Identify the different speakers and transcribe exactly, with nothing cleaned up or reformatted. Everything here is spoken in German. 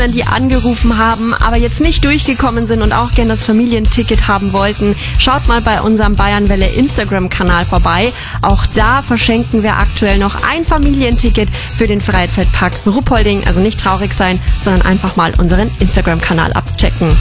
Speaker 1: die angerufen haben, aber jetzt nicht durchgekommen sind und auch gerne das Familienticket haben wollten, schaut mal bei unserem Bayernwelle Instagram-Kanal vorbei. Auch da verschenken wir aktuell noch ein Familienticket für den Freizeitpark Ruppolding. Also nicht traurig sein, sondern einfach mal unseren Instagram-Kanal abchecken.